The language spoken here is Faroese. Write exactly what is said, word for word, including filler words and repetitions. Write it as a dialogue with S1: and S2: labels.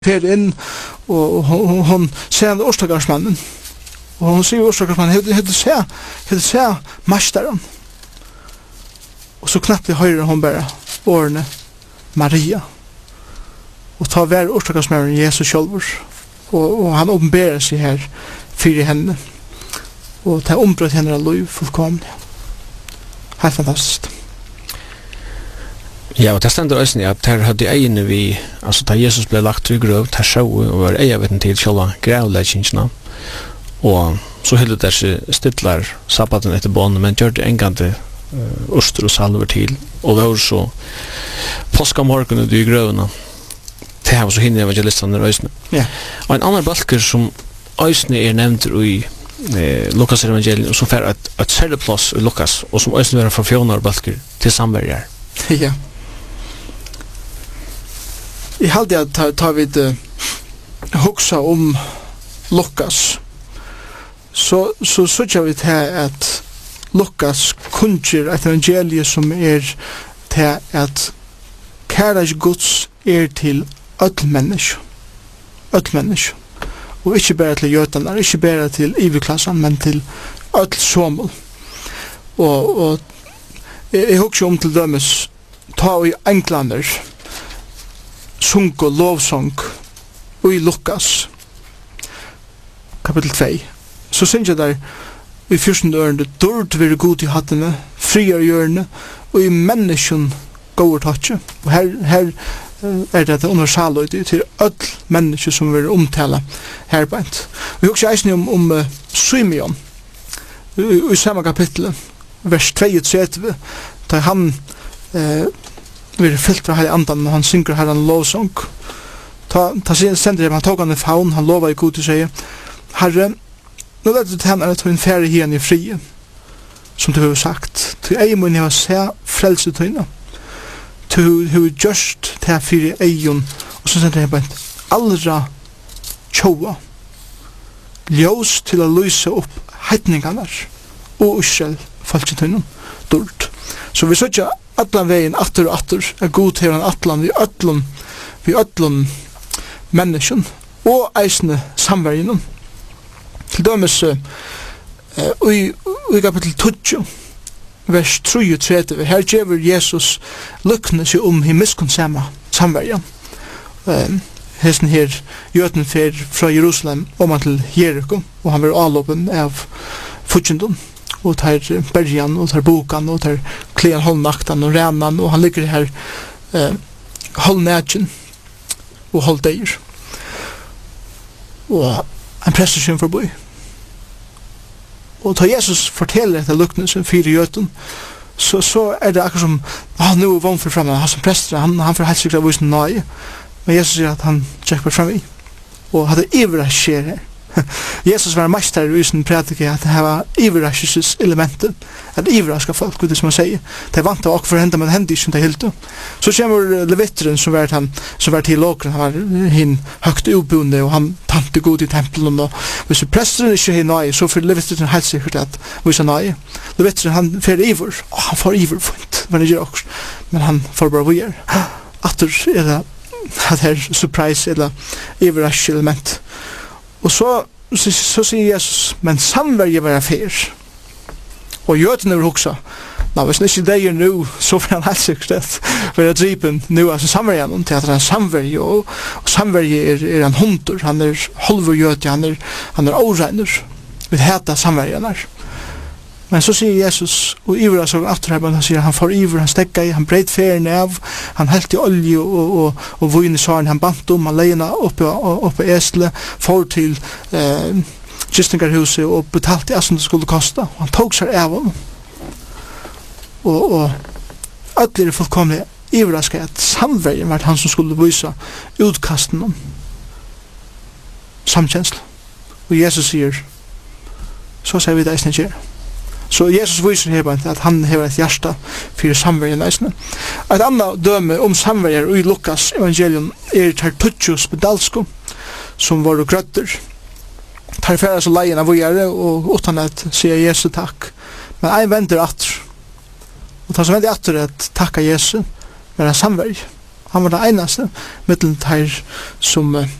S1: fer inn og hon, hon ser han orstakarsmannen. Og hon sier orstakarsmannen, hette hette se, hette se masteren. Og så knappt i høyre hon bare årene Maria. Og ta hver orstakarsmannen Jesus sjølver. Og, og han åpenberer seg her fyrir henne. Og ta ombrøtt henne av liv fullkomlig. Helt fantastisk.
S2: Ja, og det stender også at her hadde egene vi, altså da Jesus ble lagt i grøv, der sjå og var eiaveten til sjølva grævleggingene. Og så hele der seg stidlar sabbaten etter bånene, men gjør det engande uh, oster og salver til. Og det var så påskamorgen i grøvene. Det her var så hinner evangelistene i Øysene.
S1: Ja.
S2: Og en annen balker som Øysene er nevnt i eh, Lukas evangelium, som fer et, et særlig plass i Lukas, og som Øysene var fra fjornar balker til samverjar.
S1: Ja. Jeg halte at ta, ta vi det hoksa om Lukas, så så så vi til at Lukas kunngjør et evangelie som er til at kærleik Guds er til öll menneske. Öll menneske. Og ikke bare til jøtene, ikke bare til iverklassan, men til öll somol. Og, og jeg, jeg husker om til dømes ta i Englander sunk og lovsong og i Lukas kapitel två. Så synes jeg der i fyrstende ørende dård være god i hattene, friar hjørne og i mennesken går tatsje. Og her, her er det universal til öll mennesker som vil omtale her på ent. Vi husker eisen om, om uh, Simeon i, i samme kapittel vers treogtredve da han uh, vil fyllt fra hele andan og han synger her en lovsong. Ta, ta sender han tog han i faun, han lovar i god til seg Herre, nå leder du til henne at hun færre henne i frie som du har sagt til ei mun jeg har se frelse til henne to who just ta fyrir eion og så sender jeg på en allra tjoa ljós til å lyse opp heitningarnar og ussel falsketøynum dult. Så vi søtja allan vegin atter og atter er god til han atlan vi öllum vi öllum menneskjum og eisne samverginum til dømes uh, i, i kapitel tjugo vers treogtredve her gjever Jesus lukne seg om himmelskonsama samverjan. Um, Hesten her gjøten fer fra Jerusalem om han til Jericho og han var avloppen av futjendun og tar bergen og tar bokan og tar klean holdnaktan og renan og han ligger her uh, holdnætjen og holddeir og han presser seg forbi. Og da Jesus forteller etter lukten som fire gjøten, så, så er det akkurat som, ah, nå er vannfor fremme, han som prester, han, han får helt sikkert vise nøye. Men Jesus sier at han tjekker på fremme i. Og hadde iverraskjer her. Jesus var meister i sin prædike at det var iverraskelses elementet, at iverraska folk, det som han sier. Det er vant av akkur for å hende, men det hender ikke som det hilde. Så kommer Levitteren som var, han, som var til åkeren, han var hin høgt ubunde, og han tante god i tempelen, og hvis presteren ikke er nøye, så får Levitteren helt sikkert at hvis han nøye. Levitteren, han får iver, og han får iver fint, men det gjør også, men han får bare vujer. Atter er det, at her surprise, eller iverraskje element. Og så, så, så sier Jesus, men samverje var fer. Og gjøtene vil hoksa, nå, hvis han ikke deier nu, så får han helt sikkert være dripen nu, altså samverje han til at han er samverje, og, og samverje er, er en hundur, han er halvur gjøte, han er, han er åregner, vi heter samverje han er. Men så sier Jesus, og Ivra så aftur her, han sier, han får Ivra, han stekka i, han breit ferien av, han helt i olje og, og, og vun i saren, han bant om, han leina oppe, oppe esle, får til eh, kistningarhuset og betalt i som det skulle kosta, og han tog seg av honom. Og, og alle er fullkomlig Ivra skal at samvergen var han som skulle vise utkasten om samkjensla. Og Jesus sier, så sier vi det eisne kjær. Så Jesus viser her at han har et hjärsta for samvergen eisne. Et annet døme om samverger i Lukas evangelium er Tertullius Pedalsko, som var grøtter. Tar færre så leien av vågjere, og utan at sier Jesu takk. Men ein venter atter. Og tar som vender atter at takka Jesu, men en samverg. Han var det einaste, mittlen teir som